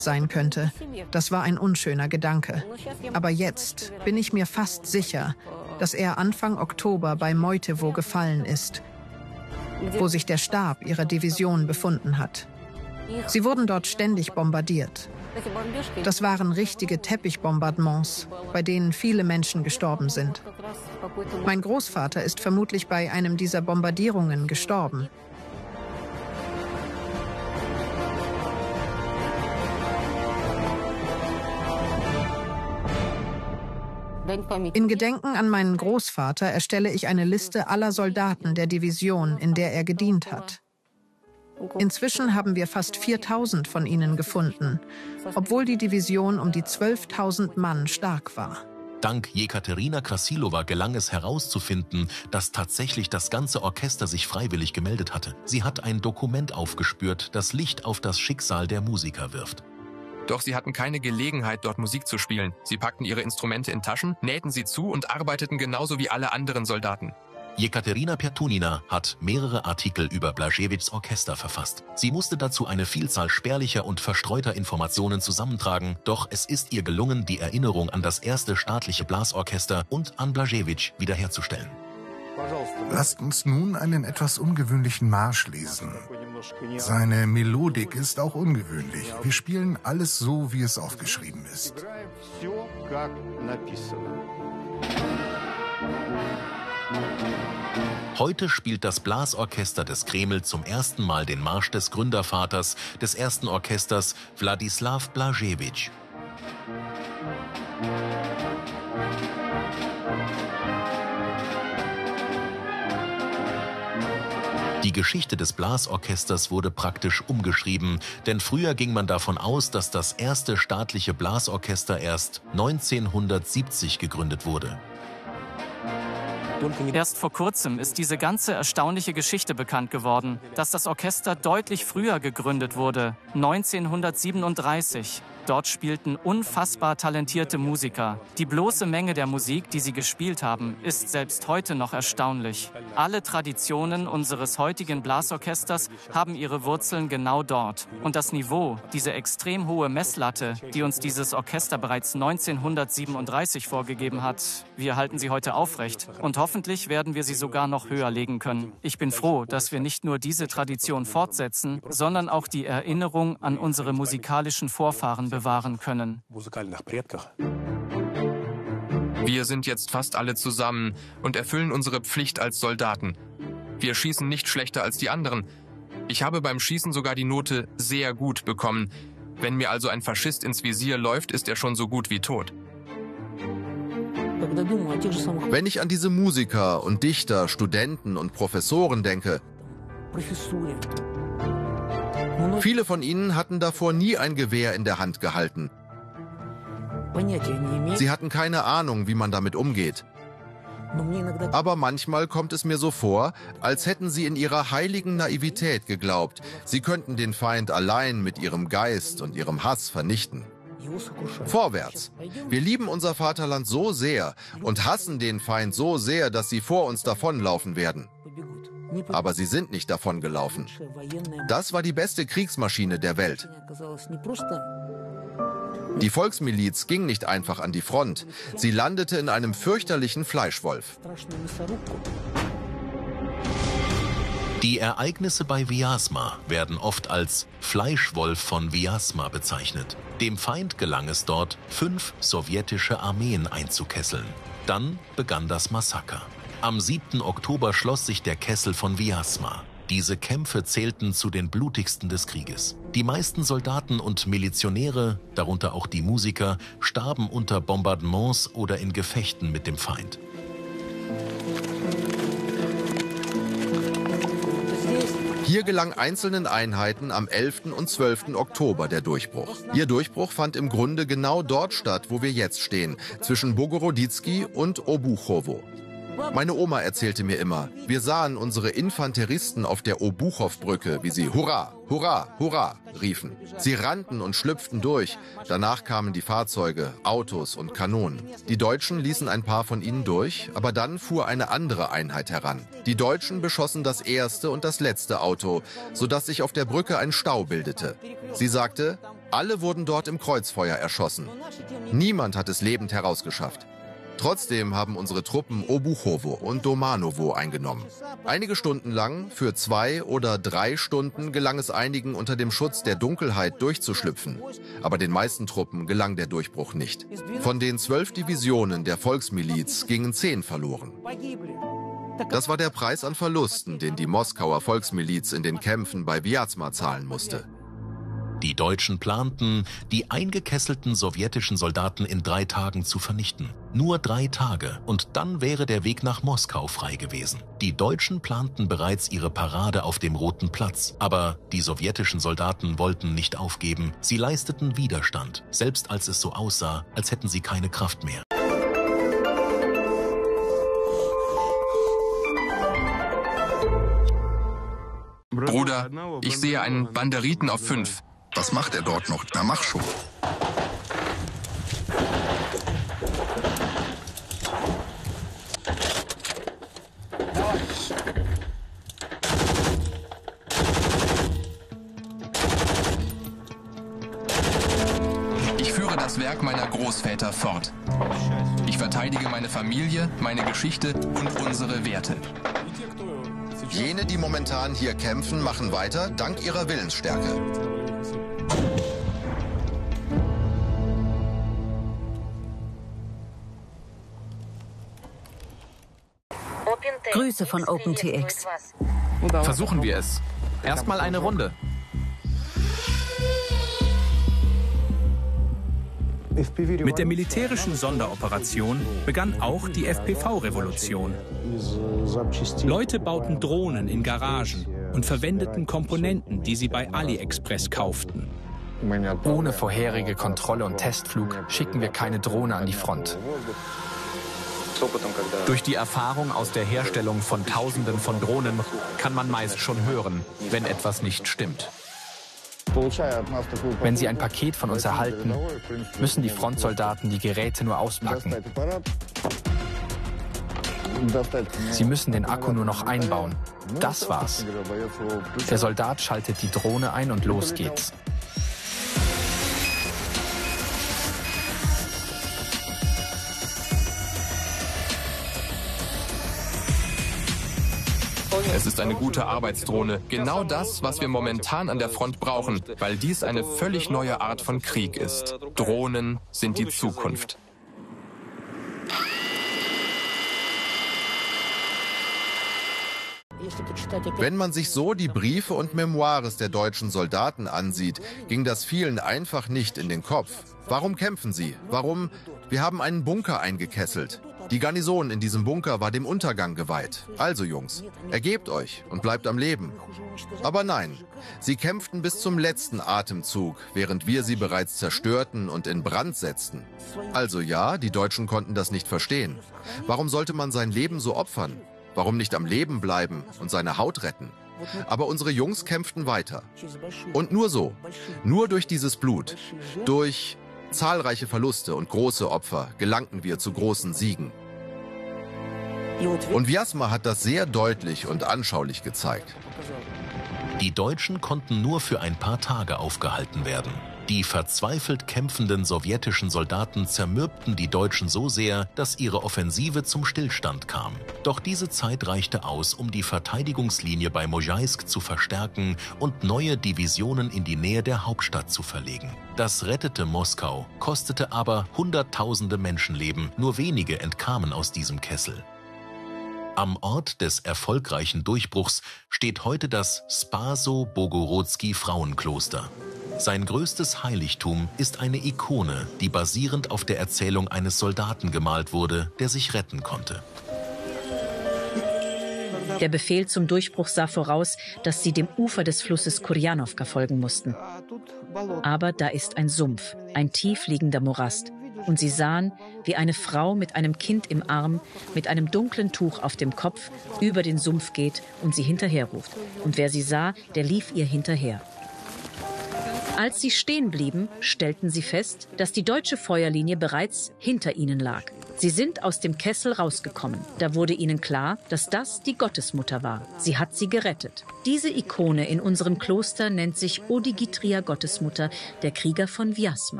sein könnte. Das war ein unschöner Gedanke. Aber jetzt bin ich mir fast sicher, dass er Anfang Oktober bei Meutewo gefallen ist, wo sich der Stab ihrer Division befunden hat. Sie wurden dort ständig bombardiert. Das waren richtige Teppichbombardements, bei denen viele Menschen gestorben sind. Mein Großvater ist vermutlich bei einem dieser Bombardierungen gestorben. In Gedenken an meinen Großvater erstelle ich eine Liste aller Soldaten der Division, in der er gedient hat. Inzwischen haben wir fast 4.000 von ihnen gefunden, obwohl die Division um die 12.000 Mann stark war. Dank Jekaterina Krasilova gelang es herauszufinden, dass tatsächlich das ganze Orchester sich freiwillig gemeldet hatte. Sie hat ein Dokument aufgespürt, das Licht auf das Schicksal der Musiker wirft. Doch sie hatten keine Gelegenheit, dort Musik zu spielen. Sie packten ihre Instrumente in Taschen, nähten sie zu und arbeiteten genauso wie alle anderen Soldaten. Jekaterina Pertunina hat mehrere Artikel über Blaževics Orchester verfasst. Sie musste dazu eine Vielzahl spärlicher und verstreuter Informationen zusammentragen, doch es ist ihr gelungen, die Erinnerung an das erste staatliche Blasorchester und an Blaževic wiederherzustellen. Lasst uns nun einen etwas ungewöhnlichen Marsch lesen. Seine Melodik ist auch ungewöhnlich. Wir spielen alles so, wie es aufgeschrieben ist. Heute spielt das Blasorchester des Kreml zum ersten Mal den Marsch des Gründervaters des ersten Orchesters, Wladislaw Blaževic. Die Geschichte des Blasorchesters wurde praktisch umgeschrieben, denn früher ging man davon aus, dass das erste staatliche Blasorchester erst 1970 gegründet wurde. Erst vor kurzem ist diese ganze erstaunliche Geschichte bekannt geworden, dass das Orchester deutlich früher gegründet wurde, 1937. Dort spielten unfassbar talentierte Musiker. Die bloße Menge der Musik, die sie gespielt haben, ist selbst heute noch erstaunlich. Alle Traditionen unseres heutigen Blasorchesters haben ihre Wurzeln genau dort. Und das Niveau, diese extrem hohe Messlatte, die uns dieses Orchester bereits 1937 vorgegeben hat, wir halten sie heute aufrecht. Und hoffentlich werden wir sie sogar noch höher legen können. Ich bin froh, dass wir nicht nur diese Tradition fortsetzen, sondern auch die Erinnerung an unsere musikalischen Vorfahren bewahren können. Wir sind jetzt fast alle zusammen und erfüllen unsere Pflicht als Soldaten. Wir schießen nicht schlechter als die anderen. Ich habe beim Schießen sogar die Note sehr gut bekommen. Wenn mir also ein Faschist ins Visier läuft, ist er schon so gut wie tot. Wenn ich an diese Musiker und Dichter, Studenten und Professoren denke, viele von ihnen hatten davor nie ein Gewehr in der Hand gehalten. Sie hatten keine Ahnung, wie man damit umgeht. Aber manchmal kommt es mir so vor, als hätten sie in ihrer heiligen Naivität geglaubt, sie könnten den Feind allein mit ihrem Geist und ihrem Hass vernichten. Vorwärts! Wir lieben unser Vaterland so sehr und hassen den Feind so sehr, dass sie vor uns davonlaufen werden. Aber sie sind nicht davongelaufen. Das war die beste Kriegsmaschine der Welt. Die Volksmiliz ging nicht einfach an die Front. Sie landete in einem fürchterlichen Fleischwolf. Die Ereignisse bei Vyazma werden oft als Fleischwolf von Vyazma bezeichnet. Dem Feind gelang es dort, 5 sowjetische Armeen einzukesseln. Dann begann das Massaker. Am 7. Oktober schloss sich der Kessel von Vyazma. Diese Kämpfe zählten zu den blutigsten des Krieges. Die meisten Soldaten und Milizionäre, darunter auch die Musiker, starben unter Bombardements oder in Gefechten mit dem Feind. Hier gelang einzelnen Einheiten am 11. und 12. Oktober der Durchbruch. Ihr Durchbruch fand im Grunde genau dort statt, wo wir jetzt stehen, zwischen Bogoroditzky und Obuchowo. Meine Oma erzählte mir immer, wir sahen unsere Infanteristen auf der Obuchow-Brücke, wie sie Hurra, Hurra, Hurra riefen. Sie rannten und schlüpften durch. Danach kamen die Fahrzeuge, Autos und Kanonen. Die Deutschen ließen ein paar von ihnen durch, aber dann fuhr eine andere Einheit heran. Die Deutschen beschossen das erste und das letzte Auto, sodass sich auf der Brücke ein Stau bildete. Sie sagte, Alle wurden dort im Kreuzfeuer erschossen. Niemand hat es lebend herausgeschafft. Trotzdem haben unsere Truppen Obuchowo und Domanowo eingenommen. Einige Stunden lang, für 2 oder 3 Stunden, gelang es einigen, unter dem Schutz der Dunkelheit durchzuschlüpfen. Aber den meisten Truppen gelang der Durchbruch nicht. Von den 12 Divisionen der Volksmiliz gingen 10 verloren. Das war der Preis an Verlusten, den die Moskauer Volksmiliz in den Kämpfen bei Vyazma zahlen musste. Die Deutschen planten, die eingekesselten sowjetischen Soldaten in 3 Tagen zu vernichten. Nur 3 Tage, und dann wäre der Weg nach Moskau frei gewesen. Die Deutschen planten bereits ihre Parade auf dem Roten Platz. Aber die sowjetischen Soldaten wollten nicht aufgeben. Sie leisteten Widerstand, selbst als es so aussah, als hätten sie keine Kraft mehr. Bruder, ich sehe einen Banderiten auf 5. Was macht er dort noch? Na, mach schon. Ich führe das Werk meiner Großväter fort. Ich verteidige meine Familie, meine Geschichte und unsere Werte. Jene, die momentan hier kämpfen, machen weiter, dank ihrer Willensstärke. Grüße von OpenTX. Versuchen wir es. Erstmal eine Runde. Mit der militärischen Sonderoperation begann auch die FPV-Revolution. Leute bauten Drohnen in Garagen und verwendeten Komponenten, die sie bei AliExpress kauften. Ohne vorherige Kontrolle und Testflug schicken wir keine Drohne an die Front. Durch die Erfahrung aus der Herstellung von Tausenden von Drohnen kann man meist schon hören, wenn etwas nicht stimmt. Wenn Sie ein Paket von uns erhalten, müssen die Frontsoldaten die Geräte nur auspacken. Sie müssen den Akku nur noch einbauen. Das war's. Der Soldat schaltet die Drohne ein und los geht's. Es ist eine gute Arbeitsdrohne. Genau das, was wir momentan an der Front brauchen, weil dies eine völlig neue Art von Krieg ist. Drohnen sind die Zukunft. Wenn man sich so die Briefe und Memoires der deutschen Soldaten ansieht, ging das vielen einfach nicht in den Kopf. Warum kämpfen sie? Warum? Wir haben einen Bunker eingekesselt. Die Garnison in diesem Bunker war dem Untergang geweiht. Also Jungs, ergebt euch und bleibt am Leben. Aber nein, sie kämpften bis zum letzten Atemzug, während wir sie bereits zerstörten und in Brand setzten. Also ja, die Deutschen konnten das nicht verstehen. Warum sollte man sein Leben so opfern? Warum nicht am Leben bleiben und seine Haut retten? Aber unsere Jungs kämpften weiter. Und nur so, nur durch dieses Blut, durch zahlreiche Verluste und große Opfer gelangten wir zu großen Siegen. Und Vyazma hat das sehr deutlich und anschaulich gezeigt. Die Deutschen konnten nur für ein paar Tage aufgehalten werden. Die verzweifelt kämpfenden sowjetischen Soldaten zermürbten die Deutschen so sehr, dass ihre Offensive zum Stillstand kam. Doch diese Zeit reichte aus, um die Verteidigungslinie bei Mojaisk zu verstärken und neue Divisionen in die Nähe der Hauptstadt zu verlegen. Das rettete Moskau, kostete aber Hunderttausende Menschenleben. Nur wenige entkamen aus diesem Kessel. Am Ort des erfolgreichen Durchbruchs steht heute das Spaso-Bogorodsky-Frauenkloster. Sein größtes Heiligtum ist eine Ikone, die basierend auf der Erzählung eines Soldaten gemalt wurde, der sich retten konnte. Der Befehl zum Durchbruch sah voraus, dass sie dem Ufer des Flusses Kurjanowka folgen mussten. Aber da ist ein Sumpf, ein tief liegender Morast. Und sie sahen, wie eine Frau mit einem Kind im Arm, mit einem dunklen Tuch auf dem Kopf, über den Sumpf geht und sie hinterherruft. Und wer sie sah, der lief ihr hinterher. Als sie stehen blieben, stellten sie fest, dass die deutsche Feuerlinie bereits hinter ihnen lag. Sie sind aus dem Kessel rausgekommen. Da wurde ihnen klar, dass das die Gottesmutter war. Sie hat sie gerettet. Diese Ikone in unserem Kloster nennt sich Odigitria Gottesmutter, der Krieger von Vyázma.